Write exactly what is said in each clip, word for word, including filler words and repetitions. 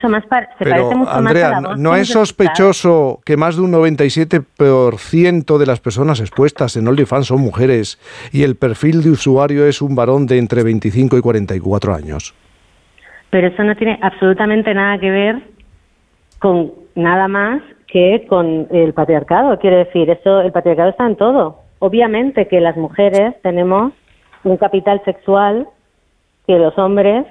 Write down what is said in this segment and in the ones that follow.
más par- se Pero, parece mucho Andrea, más a la voz. ¿no es sospechoso que más de un noventa y siete por ciento de las personas expuestas en OnlyFans son mujeres y el perfil de usuario es un varón de entre veinticinco y cuarenta y cuatro años? Pero eso no tiene absolutamente nada que ver con nada más que con el patriarcado. Quiero decir, eso, el patriarcado está en todo. Obviamente que las mujeres tenemos un capital sexual que los hombres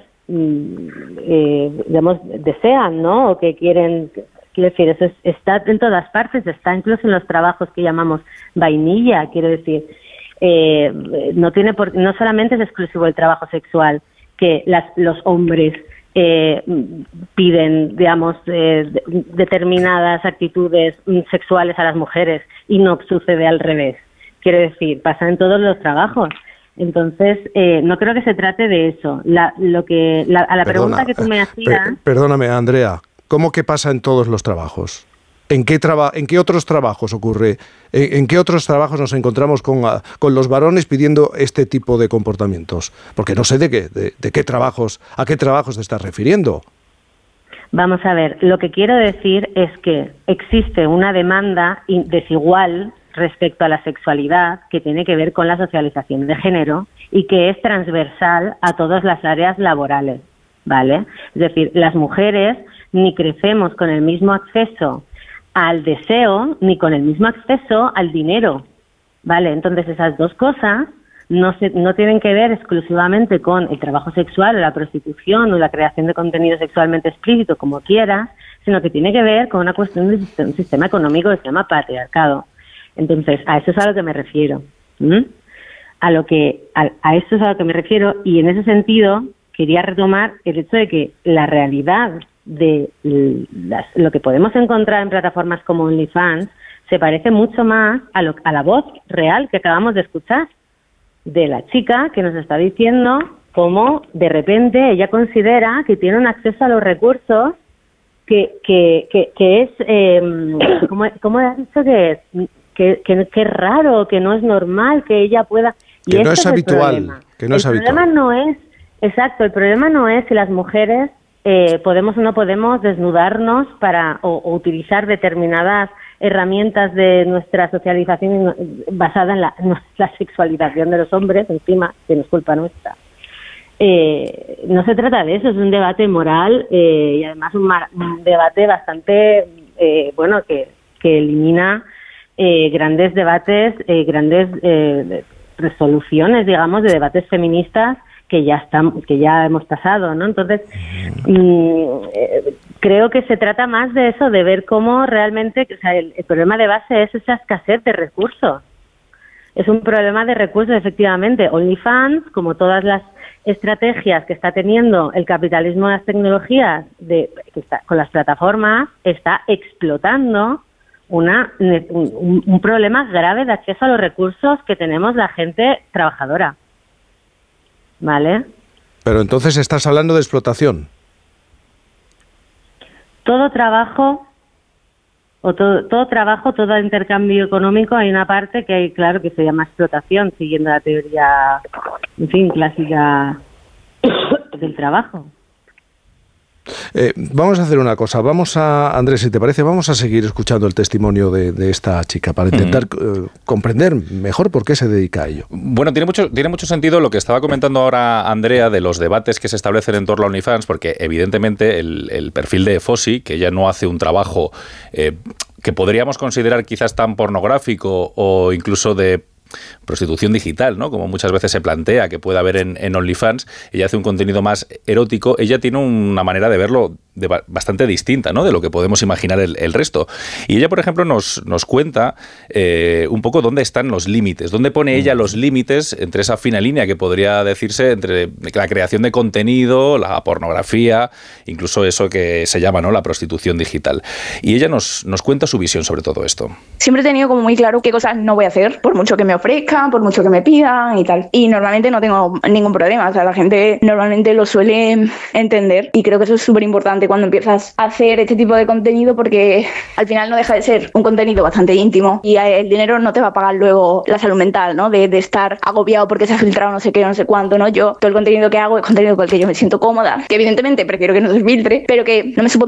Eh, digamos, desean, ¿no? O que quieren, quiero decir, eso es, está en todas partes, está incluso en los trabajos que llamamos vainilla, quiero decir, eh, no tiene por, no solamente es exclusivo el trabajo sexual, que las, los hombres eh, piden, digamos, eh, de, determinadas actitudes sexuales a las mujeres y no sucede al revés, quiero decir, pasa en todos los trabajos. Entonces, eh, no creo que se trate de eso. La, lo que, la, a la Perdona, pregunta que tú me hacías... Per, perdóname, Andrea, ¿cómo que pasa en todos los trabajos? ¿En qué, traba, en qué otros trabajos ocurre? ¿En, en qué otros trabajos nos encontramos con, con los varones pidiendo este tipo de comportamientos? Porque no sé de qué, de, de qué trabajos, a qué trabajos te estás refiriendo. Vamos a ver, lo que quiero decir es que existe una demanda desigual respecto a la sexualidad que tiene que ver con la socialización de género y que es transversal a todas las áreas laborales, ¿vale? Es decir, las mujeres ni crecemos con el mismo acceso al deseo ni con el mismo acceso al dinero, ¿vale? Entonces esas dos cosas no se, no tienen que ver exclusivamente con el trabajo sexual o la prostitución o la creación de contenido sexualmente explícito, como quieras, sino que tiene que ver con una cuestión de sistema, un sistema económico que se llama patriarcado. Entonces, a eso es a lo que me refiero. ¿Mm? A lo que a, a eso es a lo que me refiero y en ese sentido quería retomar el hecho de que la realidad de las, lo que podemos encontrar en plataformas como OnlyFans se parece mucho más a, lo, a la voz real que acabamos de escuchar de la chica que nos está diciendo cómo de repente ella considera que tiene un acceso a los recursos que que que, que es eh, ¿cómo, cómo has dicho que es? Que, que, que es raro, que no es normal que ella pueda... Y que no es es habitual. Que no el es problema habitual. no es... Exacto, el problema no es si las mujeres eh, podemos o no podemos desnudarnos para o, o utilizar determinadas herramientas de nuestra socialización basada en la, en la sexualización de los hombres, encima, que no es culpa nuestra. Eh, no se trata de eso, es un debate moral eh, y además un, mar, un debate bastante, eh, bueno, que, que elimina... Eh, grandes debates, eh, grandes eh, resoluciones, digamos, de debates feministas que ya están, que ya hemos pasado, ¿no? Entonces, mmm, eh, creo que se trata más de eso, de ver cómo realmente, o sea, el, el problema de base es esa escasez de recursos. Es un problema de recursos, efectivamente. OnlyFans, como todas las estrategias que está teniendo el capitalismo de las tecnologías, de, que está, con las plataformas, está explotando Una, un, un problema grave de acceso a los recursos que tenemos la gente trabajadora. ¿Vale? Pero entonces estás hablando de explotación. Todo trabajo, o todo, todo trabajo, todo intercambio económico, hay una parte que hay, claro, que se llama explotación, siguiendo la teoría, en fin, clásica del trabajo. Eh, vamos a hacer una cosa, vamos a, Andrés, si te parece, vamos a seguir escuchando el testimonio de, de esta chica para intentar uh-huh. eh, comprender mejor por qué se dedica a ello. Bueno, tiene mucho, tiene mucho sentido lo que estaba comentando ahora Andrea de los debates que se establecen en torno a OnlyFans, porque evidentemente el, el perfil de Fosi, que ella no hace un trabajo eh, que podríamos considerar quizás tan pornográfico o incluso de prostitución digital, ¿no? Como muchas veces se plantea que puede haber en, en OnlyFans, ella hace un contenido más erótico, ella tiene una manera de verlo de ba- bastante distinta, ¿no? De lo que podemos imaginar el, el resto. Y ella, por ejemplo, nos, nos cuenta eh, un poco dónde están los límites, dónde pone ella los límites entre esa fina línea que podría decirse entre la creación de contenido, la pornografía, incluso eso que se llama, ¿no? La prostitución digital. Y ella nos, nos cuenta su visión sobre todo esto. Siempre he tenido como muy claro qué cosas no voy a hacer, por mucho que me ofrezcan, por mucho que me pidan y tal. Y normalmente no tengo ningún problema, o sea, la gente normalmente lo suele entender y creo que eso es súper importante cuando empiezas a hacer este tipo de contenido, porque al final no deja de ser un contenido bastante íntimo y el dinero no te va a pagar luego la salud mental, ¿no? De, de estar agobiado porque se ha filtrado no sé qué, no sé cuánto, ¿no? Yo, todo el contenido que hago es contenido con el que yo me siento cómoda, que evidentemente prefiero que no se filtre, pero que no me supone